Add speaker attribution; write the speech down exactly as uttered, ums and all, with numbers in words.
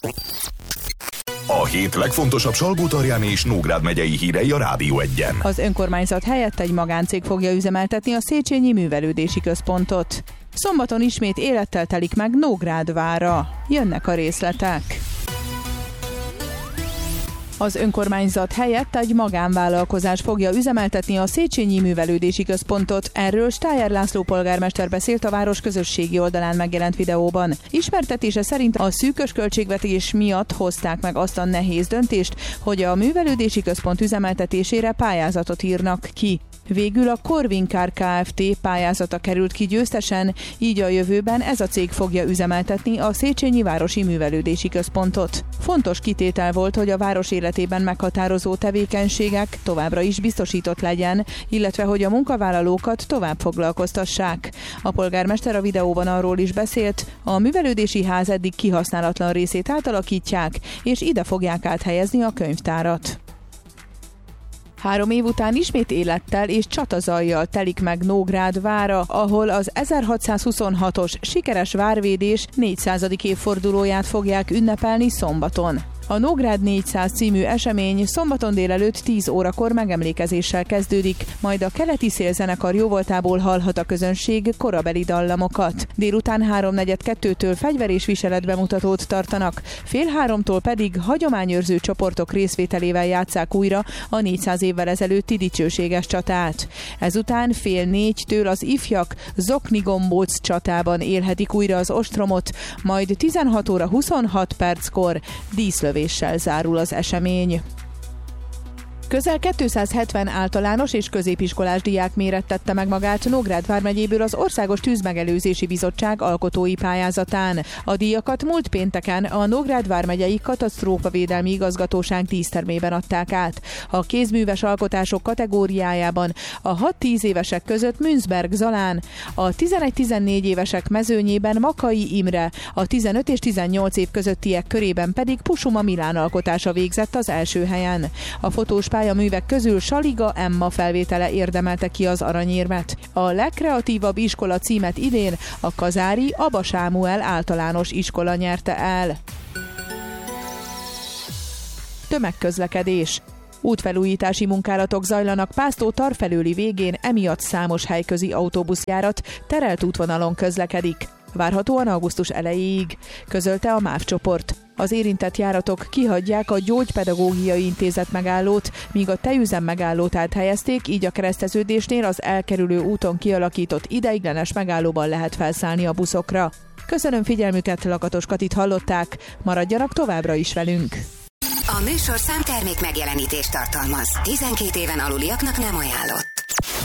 Speaker 1: A hét legfontosabb Salgótarjáni és Nógrád megyei hírei a Rádió Egyen.
Speaker 2: Az önkormányzat helyett egy magáncég fogja üzemeltetni a Széchenyi Művelődési Központot. Szombaton ismét élettel telik meg Nógrád vára. Jönnek a részletek. Az önkormányzat helyett egy magánvállalkozás fogja üzemeltetni a Széchenyi Művelődési Központot. Erről Stájer László polgármester beszélt a város közösségi oldalán megjelent videóban. Ismertetése szerint a szűkös költségvetés miatt hozták meg azt a nehéz döntést, hogy a művelődési központ üzemeltetésére pályázatot írnak ki. Végül a Corvinkár Kft. Pályázata került ki győztesen, így a jövőben ez a cég fogja üzemeltetni a Széchenyi Városi Művelődési Központot. Fontos kitétel volt, hogy a város életében meghatározó tevékenységek továbbra is biztosított legyen, illetve hogy a munkavállalókat tovább foglalkoztassák. A polgármester a videóban arról is beszélt, a művelődési ház eddig kihasználatlan részét átalakítják, és ide fogják áthelyezni a könyvtárat. Három év után ismét élettel és csatazajjal telik meg Nógrád vára, ahol az ezerhatszázhuszonhatos sikeres várvédés négyszázadik évfordulóját fogják ünnepelni szombaton. A Nógrád négyszáz című esemény szombaton délelőtt tíz órakor megemlékezéssel kezdődik, majd a keleti szélzenekar jóvoltából hallhat a közönség korabeli dallamokat. Délután háromnegyed kettőtől fegyver és viselet bemutatót tartanak, fél háromtól pedig hagyományőrző csoportok részvételével játsszák újra a négyszáz évvel ezelőtti dicsőséges csatát. Ezután fél négytől az ifjak Zoknigombóc csatában élhetik újra az ostromot, majd tizenhat óra huszonhat perckor díszlövéssel zárul az esemény. Közel kétszázhetven általános és középiskolás diák mérettette meg magát Nógrád vármegyéből az Országos Tűzmegelőzési Bizottság alkotói pályázatán. A díjakat múlt pénteken a Nógrád vármegyei Katasztrófavédelmi Igazgatóság dísztermében adták át. A kézműves alkotások kategóriájában a hat-tíz évesek között Münzberg Zalán, a tizenegy-tizennégy évesek mezőnyében Makai Imre, a tizenöt és tizennyolc év közöttiek körében pedig Pusuma Milán alkotása végzett az első helyen. A fotós pályaművek közül Saliga Emma felvétele érdemelte ki az aranyérmet. A legkreatívabb iskola címet idén a kazári Aba Sámuel általános iskola nyerte el. Tömegközlekedés. Útfelújítási munkálatok zajlanak Pásztó-Tarfelőli végén, emiatt számos helyközi autóbuszjárat terelt útvonalon közlekedik. Várhatóan augusztus elejéig, közölte a MÁV csoport. Az érintett járatok kihagyják a Gyógypedagógiai Intézet megállót, míg a tejüzem megállót áthelyezték, így a kereszteződésnél az elkerülő úton kialakított ideiglenes megállóban lehet felszállni a buszokra. Köszönöm figyelmüket, Lakatos Katit hallották, maradjanak továbbra is velünk!
Speaker 3: A műsorszám termék megjelenítést tartalmaz. tizenkét éven aluliaknak nem ajánlott.